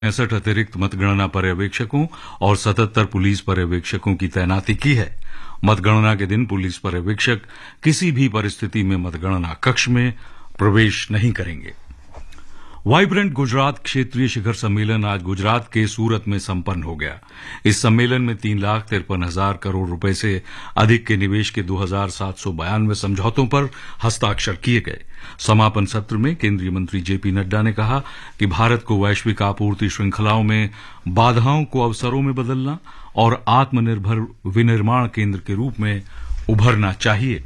65 अतिरिक्त मतगणना पर्यवेक्षकों और 77 पुलिस पर्यवेक्षकों की तैनाती की है। मतगणना के दिन पुलिस पर्यवेक्षक किसी भी परिस्थिति में मतगणना कक्ष में प्रवेश नहीं करेंगे। वाइब्रेंट गुजरात क्षेत्रीय शिखर सम्मेलन आज गुजरात के सूरत में संपन्न हो गया। इस सम्मेलन में 3,53,000 करोड़ रुपए से अधिक के निवेश के 2,792 समझौतों पर हस्ताक्षर किए गए। समापन सत्र में केंद्रीय मंत्री जेपी नड्डा ने कहा कि भारत को वैश्विक आपूर्ति श्रृंखलाओं में बाधाओं को अवसरों में बदलना और आत्मनिर्भर विनिर्माण केंद्र के रूप में उभरना चाहिए।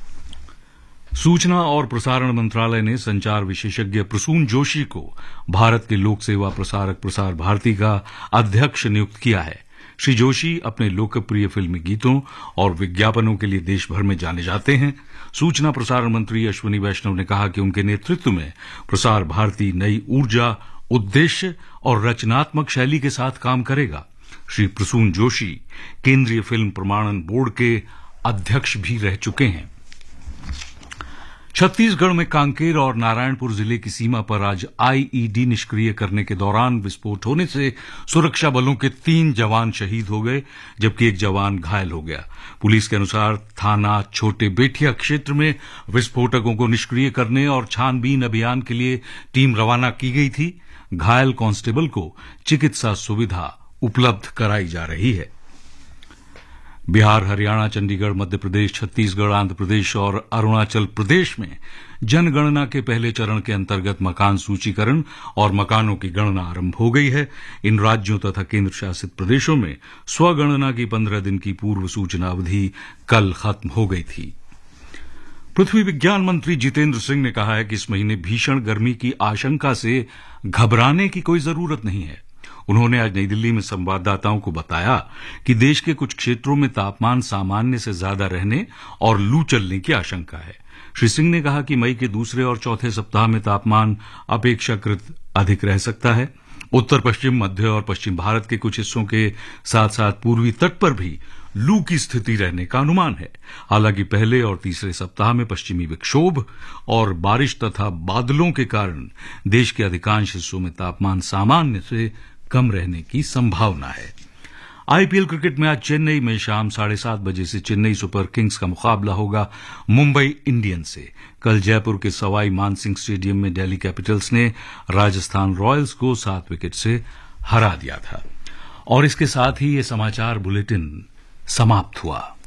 सूचना और प्रसारण मंत्रालय ने संचार विशेषज्ञ प्रसून जोशी को भारत के लोक सेवा प्रसारक प्रसार भारती का अध्यक्ष नियुक्त किया है। श्री जोशी अपने लोकप्रिय फिल्मी गीतों और विज्ञापनों के लिए देश भर में जाने जाते हैं। सूचना प्रसारण मंत्री अश्विनी वैष्णव ने कहा कि उनके नेतृत्व में प्रसार भारती नई ऊर्जा, उद्देश्य और रचनात्मक शैली के साथ काम करेगा। श्री प्रसून जोशी केंद्रीय फिल्म प्रमाणन बोर्ड के अध्यक्ष भी रह चुके हैं। छत्तीसगढ़ में कांकेर और नारायणपुर जिले की सीमा पर आज आईईडी निष्क्रिय करने के दौरान विस्फोट होने से सुरक्षा बलों के 3 जवान शहीद हो गए, जबकि 1 जवान घायल हो गया। पुलिस के अनुसार थाना छोटे बेठिया क्षेत्र में विस्फोटकों को निष्क्रिय करने और छानबीन अभियान के लिए टीम रवाना की गई थी। घायल कांस्टेबल को चिकित्सा सुविधा उपलब्ध कराई जा रही है। बिहार, हरियाणा, चंडीगढ़, मध्य प्रदेश, छत्तीसगढ़, आंध्र प्रदेश और अरुणाचल प्रदेश में जनगणना के पहले चरण के अंतर्गत मकान सूचीकरण और मकानों की गणना आरंभ हो गई है। इन राज्यों तथा केंद्र शासित प्रदेशों में स्वगणना की 15 दिन की पूर्व सूचना अवधि कल खत्म हो गई थी। पृथ्वी विज्ञान मंत्री जितेंद्र सिंह ने कहा है कि इस महीने भीषण गर्मी की आशंका से घबराने की कोई जरूरत नहीं है। उन्होंने आज नई दिल्ली में संवाददाताओं को बताया कि देश के कुछ क्षेत्रों में तापमान सामान्य से ज्यादा रहने और लू चलने की आशंका है। श्री सिंह ने कहा कि मई के दूसरे और चौथे सप्ताह में तापमान अपेक्षाकृत अधिक रह सकता है। उत्तर पश्चिम, मध्य और पश्चिम भारत के कुछ हिस्सों के साथ साथ पूर्वी तट पर भी लू की स्थिति रहने का अनुमान है। हालांकि पहले और तीसरे सप्ताह में पश्चिमी विक्षोभ और बारिश तथा बादलों के कारण देश के अधिकांश हिस्सों में तापमान सामान्य से कम रहने की संभावना है। आईपीएल क्रिकेट में आज चेन्नई में शाम 7:30 बजे से चेन्नई सुपर किंग्स का मुकाबला होगा मुंबई इंडियंस से। कल जयपुर के सवाई मानसिंह स्टेडियम में दिल्ली कैपिटल्स ने राजस्थान रॉयल्स को 7 विकेट से हरा दिया था। और इसके साथ ही ये समाचार बुलेटिन समाप्त हुआ।